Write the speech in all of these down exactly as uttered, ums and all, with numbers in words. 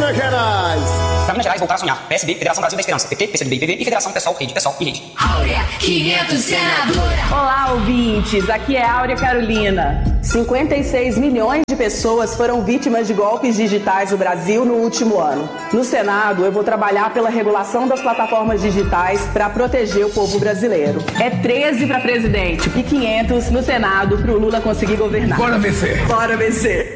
Minas Gerais. Pra Minas Gerais voltar a sonhar. P S B, Federação Brasil da Esperança. P T, P C do B, P V e Federação Pessoal, Rede, Pessoal e Rede. Áurea quinhentos Senadora. Olá, ouvintes. Aqui é Áurea Carolina. cinquenta e seis milhões de pessoas foram vítimas de golpes digitais no Brasil no último ano. No Senado, eu vou trabalhar pela regulação das plataformas digitais para proteger o povo brasileiro. É treze para presidente e quinhentos no Senado para o Lula conseguir governar. Bora vencer. Bora vencer.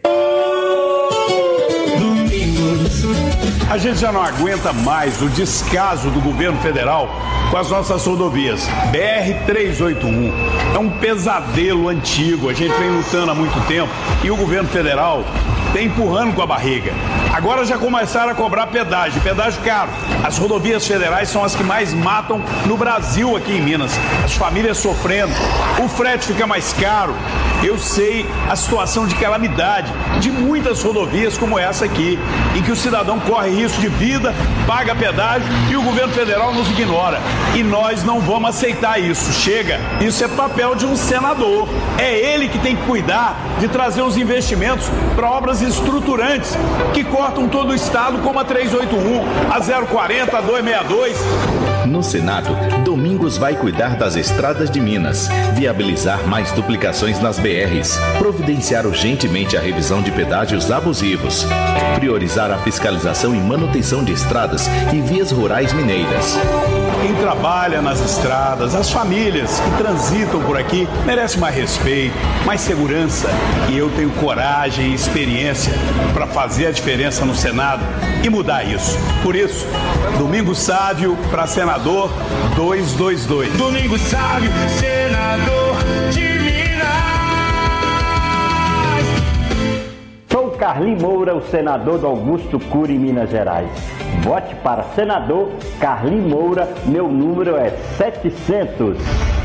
A gente já não aguenta mais o descaso do governo federal com as nossas rodovias. B R trezentos e oitenta e um é um pesadelo antigo, a gente vem lutando há muito tempo e o governo federal está empurrando com a barriga. Agora já começaram a cobrar pedágio, pedágio caro. As rodovias federais são as que mais matam no Brasil aqui em Minas. As famílias sofrendo, o frete fica mais caro. Eu sei a situação de calamidade de muitas rodovias como essa aqui, em que o cidadão corre risco de vida, paga pedágio e o governo federal nos ignora. E nós não vamos aceitar isso. Chega, isso é papel de um senador. É ele que tem que cuidar de trazer os investimentos para obras estruturantes que cortam todo o estado, como a trezentos e oitenta e um, a zero quarenta, a duzentos e sessenta e dois. No Senado, Domingos vai cuidar das estradas de Minas, viabilizar mais duplicações nas B Rs, providenciar urgentemente a revisão de pedágios abusivos, priorizar a fiscalização e manutenção de estradas e vias rurais mineiras. Quem trabalha nas estradas, as famílias que transitam por aqui, merecem mais respeito, mais segurança. E eu tenho coragem e experiência para fazer a diferença no Senado e mudar isso. Por isso, Domingos Sávio para senador duzentos e vinte e dois. Domingos Sávio, senador de Minas. Sou Carlinhos Moura, o senador do Augusto Cury, Minas Gerais. Vote para senador Carlinhos Moura, meu número é setecentos.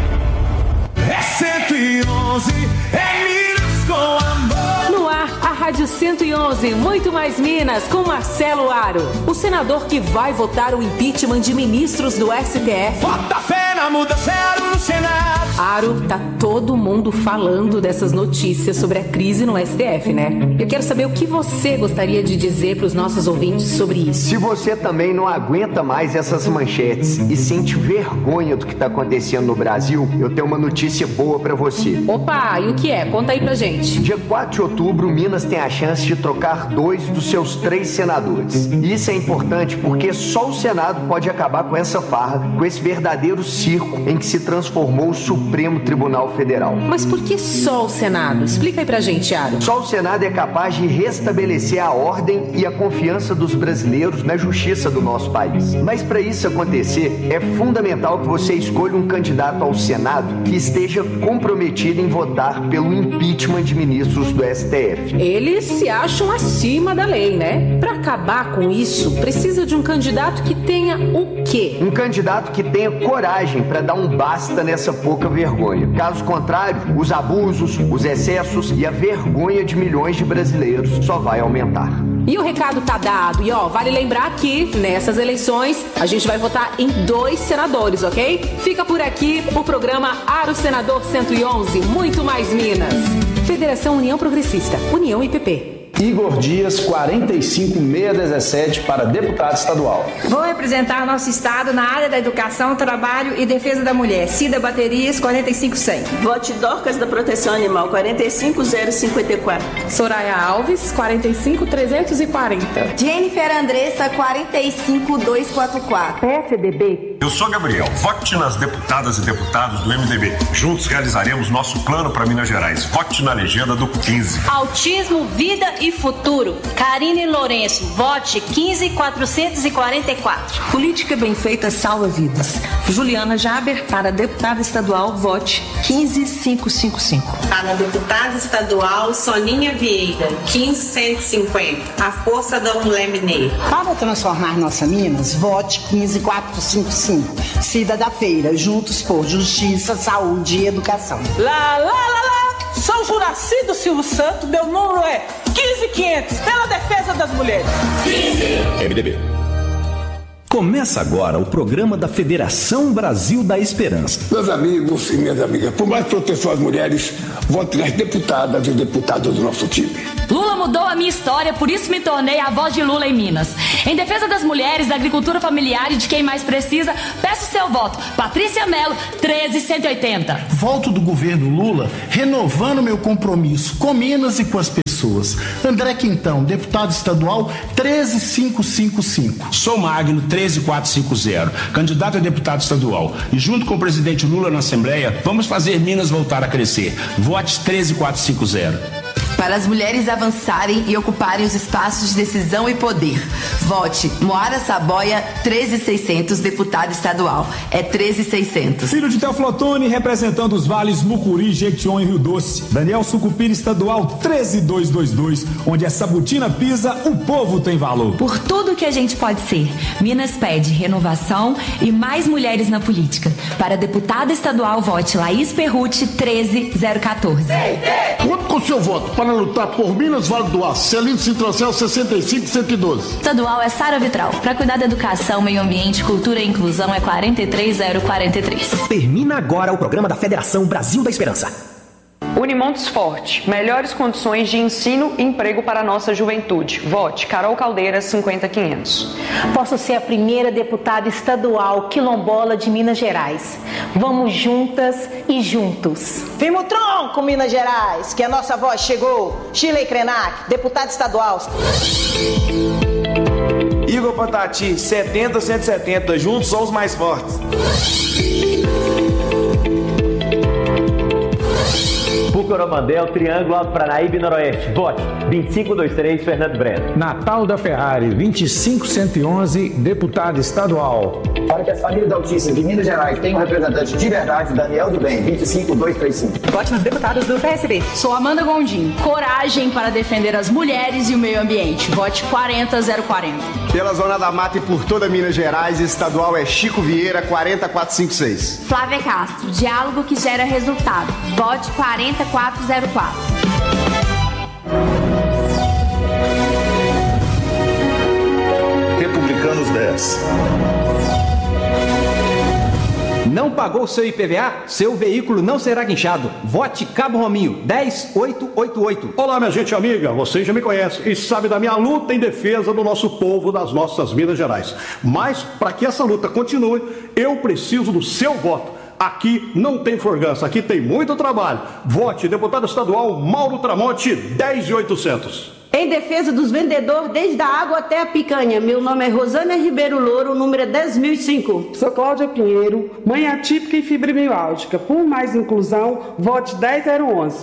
É cento e onze, é Minas com amor. No ar, a Rádio cento e onze, muito mais Minas, com Marcelo Aro, o senador que vai votar o impeachment de ministros do S T F. Bota fé na mudança no Senado. Aro, tá todo mundo falando dessas notícias sobre a crise no S T F, né? Eu quero saber o que você gostaria de dizer para os nossos ouvintes sobre isso. Se você também não aguenta mais essas manchetes e sente vergonha do que está acontecendo no Brasil, eu tenho uma notícia boa para você. Opa, e o que é? Conta aí pra gente. Dia quatro de outubro, Minas tem a chance de trocar dois dos seus três senadores. E isso é importante porque só o Senado pode acabar com essa farra, com esse verdadeiro circo em que se transformou o Supremo Tribunal Federal. Mas por que só o Senado? Explica aí pra gente, Aro. Só o Senado é capaz de restabelecer a ordem e a confiança dos brasileiros na justiça do nosso país. Mas para isso acontecer, é fundamental que você escolha um candidato ao Senado que esteja comprometido em votar pelo impeachment de ministros do S T F. Eles se acham acima da lei, né? Para acabar com isso, precisa de um candidato que tenha o quê? Um candidato que tenha coragem para dar um basta nessa pouca vergonha. Caso contrário, os abusos, os excessos e a vergonha de milhões de brasileiros só vai aumentar. E o recado tá dado. E ó, vale lembrar que nessas eleições a gente vai votar em dois senadores, ok? Fica por aqui o programa Aro Senador cento e onze, muito mais Minas. Federação União Progressista, União I P P. Igor Dias, quarenta e cinco mil seiscentos e dezessete, para deputado estadual. Vou representar nosso estado na área da educação, trabalho e defesa da mulher. Cida Baterias, quarenta e cinco cem. Vote Dorcas da Proteção Animal, quarenta e cinco zero cinquenta e quatro. Soraya Alves, quarenta e cinco trezentos e quarenta. Jennifer Andressa, quarenta e cinco duzentos e quarenta e quatro. P S D B. Eu sou Gabriel. Vote nas deputadas e deputados do M D B. Juntos realizaremos nosso plano para Minas Gerais. Vote na legenda do quinze. Autismo, vida e futuro. Karine Lourenço, vote quinze quatrocentos e quarenta e quatro. Política bem feita salva vidas. Juliana Jaber, para deputada estadual, vote quinze mil quinhentos e cinquenta e cinco. Para deputada estadual, Soninha Vieira, quinze mil cento e cinquenta. A força da mulher mineira. Para transformar nossa Minas, vote quinze mil quatrocentos e cinquenta e cinco. Cida da Feira, juntos por justiça, saúde e educação. Lá, lá, lá, lá. São Juraci do Silvio Santos, meu número é quinze mil e quinhentos, pela defesa das mulheres. M D B. Começa agora o programa da Federação Brasil da Esperança. Meus amigos e minhas amigas, por mais proteção às mulheres, vote nas deputadas e deputados do nosso time. Lula mudou a minha história, por isso me tornei a voz de Lula em Minas. Em defesa das mulheres, da agricultura familiar e de quem mais precisa, peço seu voto. Patrícia Mello, treze cento e oitenta. Volto do governo Lula, renovando meu compromisso com Minas e com as pessoas. André Quintão, deputado estadual, treze mil quinhentos e cinquenta e cinco. Sou Magno, treze mil quatrocentos e cinquenta, candidato a deputado estadual. E junto com o presidente Lula na Assembleia, vamos fazer Minas voltar a crescer. Vote treze mil quatrocentos e cinquenta. Para as mulheres avançarem e ocuparem os espaços de decisão e poder. Vote Moara Saboia, treze mil e seiscentos, deputado estadual. É treze mil e seiscentos. Filho de Teoflotone, representando os vales Mucuri, Jequitinhonha e Rio Doce. Daniel Sucupira, estadual, treze mil duzentos e vinte e dois, onde a Sabutina pisa, o povo tem valor. Por tudo que a gente pode ser, Minas pede renovação e mais mulheres na política. Para deputada estadual, vote Laís Perrucci, treze mil quatorze. Conto com seu voto para lutar por Minas, Vale do Aço, Celino Citrocel, sessenta e cinco, cento e doze. Estadual é Sara Vitral. Para cuidar da educação, meio ambiente, cultura e inclusão é quarenta e três mil quarenta e três. Termina agora o programa da Federação Brasil da Esperança. Unimontes Forte, melhores condições de ensino e emprego para a nossa juventude. Vote Carol Caldeira, cinquenta mil e quinhentos. Posso ser a primeira deputada estadual quilombola de Minas Gerais. Vamos juntas e juntos. Firma o tronco, Minas Gerais, que a nossa voz chegou. Shirley Krenak, deputada estadual. Igor Patati, setenta, cento e setenta, juntos somos mais fortes. Coromandel, Triângulo, Alto Paranaíba e Noroeste. Vote vinte e cinco vinte e três, Fernando Breno. Natal da Ferrari, vinte e cinco cento e onze, deputado estadual. Para que as famílias autistas de Minas Gerais tenham um representante de verdade, Daniel do Bem, vinte e cinco mil duzentos e trinta e cinco. Vote nos deputados do P S B. Sou Amanda Gondim. Coragem para defender as mulheres e o meio ambiente. Vote quarenta mil quarenta. Pela Zona da Mata e por toda Minas Gerais, estadual é Chico Vieira, quarenta mil quatrocentos e cinquenta e seis. Flávia Castro, diálogo que gera resultado. Vote quarenta mil quatrocentos e quatro. Republicanos dez. Não pagou seu I P V A? Seu veículo não será guinchado. Vote Cabo Rominho, dez mil oitocentos e oitenta e oito. Olá, minha gente amiga, vocês já me conhecem e sabem da minha luta em defesa do nosso povo, das nossas Minas Gerais. Mas, para que essa luta continue, eu preciso do seu voto. Aqui não tem forgança, aqui tem muito trabalho. Vote deputado estadual Mauro Tramonte, dez mil e oitocentos. Em defesa dos vendedores, desde a água até a picanha. Meu nome é Rosânia Ribeiro Louro, o número é dez mil e cinco. Sou Cláudia Pinheiro, mãe atípica e fibromialgica. Por mais inclusão, vote dez mil onze.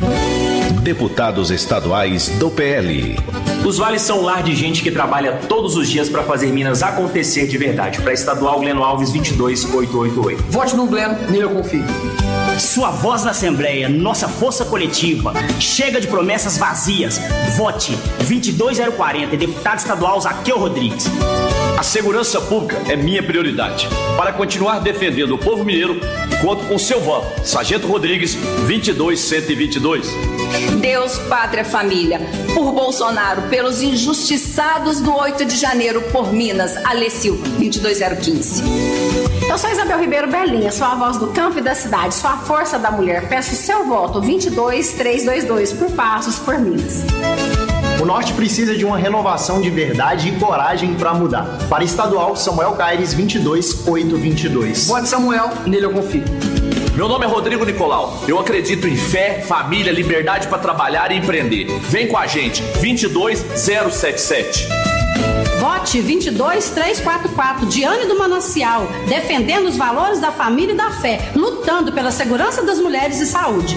Deputados estaduais do P L. Os vales são um lar de gente que trabalha todos os dias para fazer Minas acontecer de verdade. Para estadual, Gleno Alves, vinte e dois mil oitocentos e oitenta e oito. Vote no Gleno, nele eu confio. Sua voz na Assembleia, nossa força coletiva. Chega de promessas vazias. Vote vinte e dois mil quarenta, deputado estadual Zaqueu Rodrigues. A segurança pública é minha prioridade. Para continuar defendendo o povo mineiro, conto com seu voto. Sargento Rodrigues, vinte e dois mil cento e vinte e dois. Deus, pátria, família. Por Bolsonaro, pelos injustiçados do oito de janeiro, por Minas, Alê Silva, vinte e dois mil quinze. Eu sou Isabel Ribeiro Belinha, sou a voz do campo e da cidade, sou a força da mulher. Peço seu voto, vinte e dois mil trezentos e vinte e dois, por Passos, por Minas. O Norte precisa de uma renovação de verdade e coragem para mudar. Para estadual, Samuel Caires, vinte e dois mil oitocentos e vinte e dois. Vote Samuel, nele eu confio. Meu nome é Rodrigo Nicolau. Eu acredito em fé, família, liberdade para trabalhar e empreender. Vem com a gente, vinte e dois mil setenta e sete. Vote vinte e dois mil trezentos e quarenta e quatro, Diane do Manancial, defendendo os valores da família e da fé, lutando pela segurança das mulheres e saúde.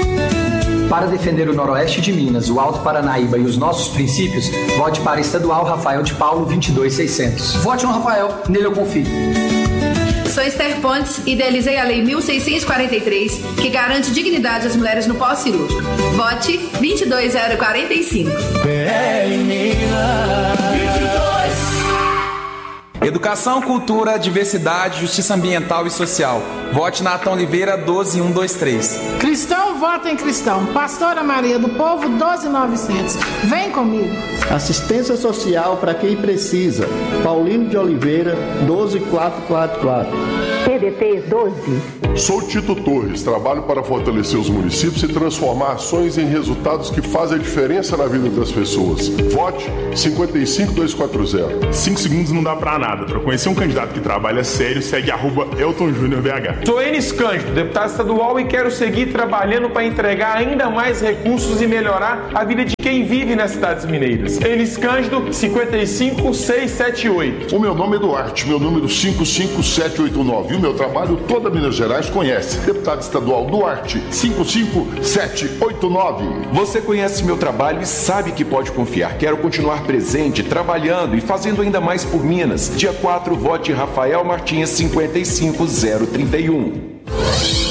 Para defender o Noroeste de Minas, o Alto Paranaíba e os nossos princípios, vote para estadual Rafael de Paulo, vinte e dois mil e seiscentos. Vote no Rafael, nele eu confio. Sou Esther Pontes, idealizei a Lei mil seiscentos e quarenta e três, que garante dignidade às mulheres no pós-cirúrgico. Vote vinte e dois mil quarenta e cinco. P L Minas. vinte e dois. Educação Educação, cultura, diversidade, justiça ambiental e social. Vote Natão Oliveira doze mil cento e vinte e três. Cristão, vota em cristão. Pastora Maria do Povo, doze mil e novecentos. Vem comigo. Assistência social para quem precisa. Paulino de Oliveira, doze mil quatrocentos e quarenta e quatro. P D T doze. Sou Tito Torres, trabalho para fortalecer os municípios e transformar ações em resultados que fazem a diferença na vida das pessoas. Vote cinquenta e cinco dois quatro zero. Cinco segundos não dá pra nada. Para conhecer um candidato que trabalha sério, segue arroba Elton Júnior B H. Sou Enis Cândido, deputado estadual, e quero seguir trabalhando para entregar ainda mais recursos e melhorar a vida de quem vive nas cidades mineiras. Enis Cândido, cinquenta e cinco seis sete oito. O meu nome é Duarte, meu número cinco cinco sete oito nove. E o meu trabalho toda Minas Gerais conhece. Deputado estadual Duarte, cinco cinco sete oito nove. Você conhece meu trabalho e sabe que pode confiar. Quero continuar presente, trabalhando e fazendo ainda mais por Minas. Dia quatro, vote Rafael Martins, cinquenta e cinco zero trinta e um.